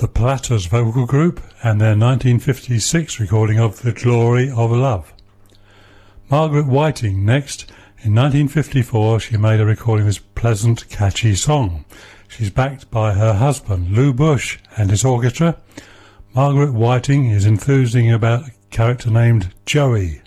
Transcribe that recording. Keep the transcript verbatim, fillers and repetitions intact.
the Platters vocal group and their nineteen fifty-six recording of The Glory of Love. Margaret Whiting next. In nineteen fifty-four she made a recording of this pleasant, catchy song. She's backed by her husband, Lou Bush, and his orchestra. Margaret Whiting is enthusing about a character named Joey.